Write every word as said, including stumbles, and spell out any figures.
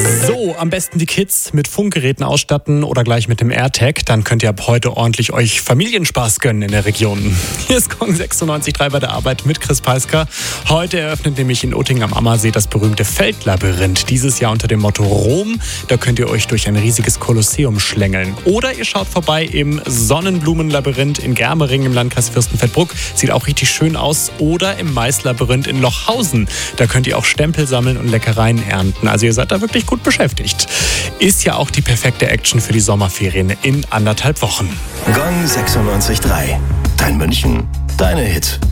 So, am besten die Kids mit Funkgeräten ausstatten oder gleich mit dem AirTag. Dann könnt ihr ab heute ordentlich euch Familienspaß gönnen in der Region. Hier ist Gong sechsundneunzig Komma drei bei der Arbeit mit Chris Peisker. Heute eröffnet nämlich in Utting am Ammersee das berühmte Feldlabyrinth. Dieses Jahr unter dem Motto Rom. Da könnt ihr euch durch ein riesiges Kolosseum schlängeln. Oder ihr schaut vorbei im Sonnenblumenlabyrinth in Germering im Landkreis Fürstenfeldbruck. Sieht auch richtig schön aus. Oder im Maislabyrinth in Lochhausen. Da könnt ihr auch Stempel sammeln und Leckereien ernten. Also ihr seid da wirklich gut beschäftigt. Ist ja auch die perfekte Action für die Sommerferien in anderthalb Wochen. Gong sechsundneunzig Komma drei. Dein München, deine Hits.